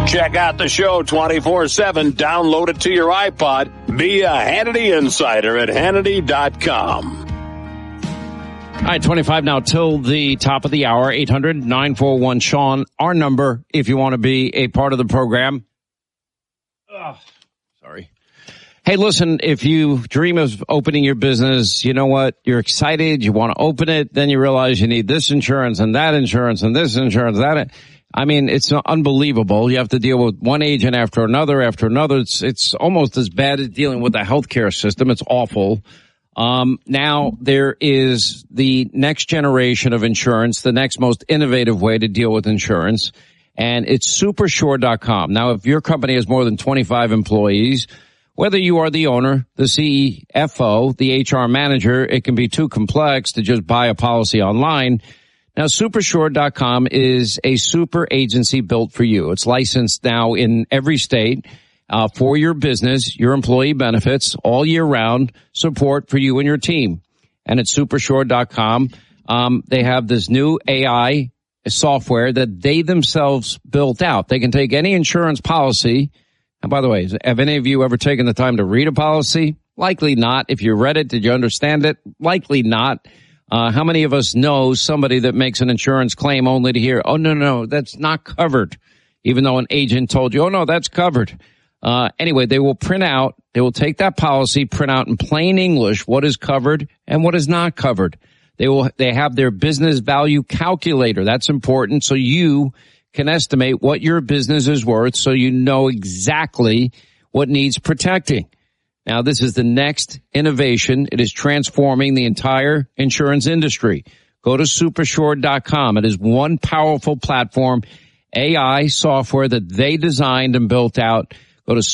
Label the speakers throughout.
Speaker 1: Check out the show 24/7. Download it to your iPod. Be a Hannity Insider at Hannity.com.
Speaker 2: All right, 25 now till the top of the hour, 800-941-SEAN, our number if you want to be a part of the program. Sorry. Hey, listen, if you dream of opening your business, you know what? You're excited, you want to open it, then you realize you need this insurance and that insurance and this insurance, that. I mean, it's unbelievable. You have to deal with one agent after another. It's almost as bad as dealing with the healthcare system. It's awful. Now there is the next generation of insurance, the next most innovative way to deal with insurance, and it's Supersure.com. Now, if your company has more than 25 employees, whether you are the owner, the CFO, the HR manager, it can be too complex to just buy a policy online. Now, Supersure.com is a super agency built for you. It's licensed now in every state. For your business, your employee benefits, all year round support for you and your team. And at Supersure.com, they have this new AI software that they themselves built out. They can take any insurance policy. And by the way, have any of you ever taken the time to read a policy? Likely not. If you read it, did you understand it? Likely not. How many of us know somebody that makes an insurance claim only to hear, oh, no, that's not covered, even though an agent told you, oh, no, that's covered. Anyway, they will take that policy, print out in plain English what is covered and what is not covered. They have their business value calculator. That's important so you can estimate what your business is worth so you know exactly what needs protecting. Now, this is the next innovation. It is transforming the entire insurance industry. Go to Supersure.com. It is one powerful platform, AI software that they designed and built out. Go to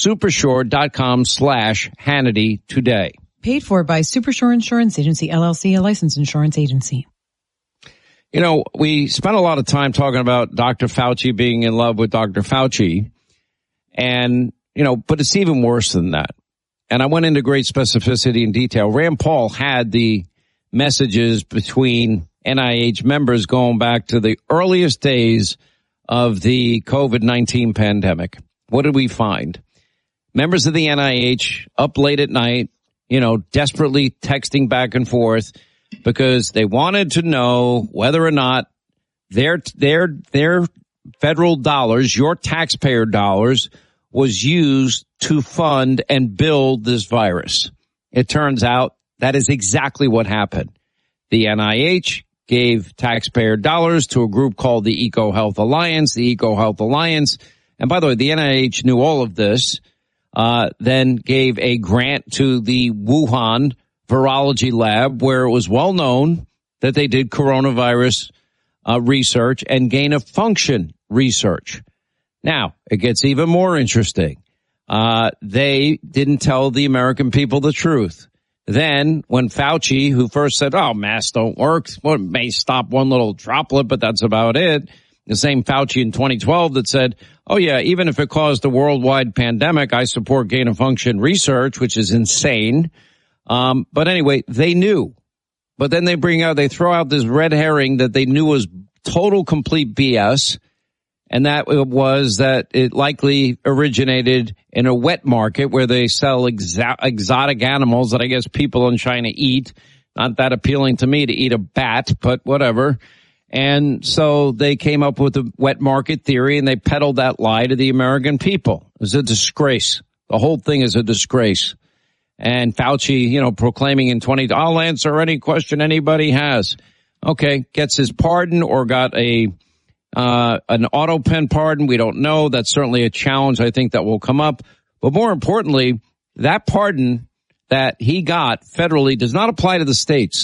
Speaker 2: Supersure.com/Hannity today.
Speaker 3: Paid for by Supersure Insurance Agency, LLC, a licensed insurance agency.
Speaker 2: You know, we spent a lot of time talking about Dr. Fauci being in love with Dr. Fauci. And, but it's even worse than that. And I went into great specificity and detail. Rand Paul had the messages between NIH members going back to the earliest days of the COVID-19 pandemic. What did we find? Members of the NIH up late at night, desperately texting back and forth because they wanted to know whether or not their federal dollars, your taxpayer dollars, was used to fund and build this virus. It turns out that is exactly what happened. The NIH gave taxpayer dollars to a group called the EcoHealth Alliance. The EcoHealth Alliance, and by the way, the NIH knew all of this, then gave a grant to the Wuhan virology lab where it was well known that they did coronavirus research and gain of function research. Now, it gets even more interesting. They didn't tell the American people the truth. Then, when Fauci, who first said, masks don't work, well, it may stop one little droplet, but that's about it. The same Fauci in 2012 that said, oh yeah, even if it caused a worldwide pandemic, I support gain of function research, which is insane. But anyway, they knew. But then they throw out this red herring that they knew was total complete BS. And that was that it likely originated in a wet market where they sell exotic animals that I guess people in China eat. Not that appealing to me to eat a bat, but whatever. And so they came up with the wet market theory and they peddled that lie to the American people. It's a disgrace. The whole thing is a disgrace. And Fauci, proclaiming in I'll answer any question anybody has. Okay, gets his pardon or got an auto pen pardon. We don't know. That's certainly a challenge I think that will come up. But more importantly, that pardon that he got federally does not apply to the states.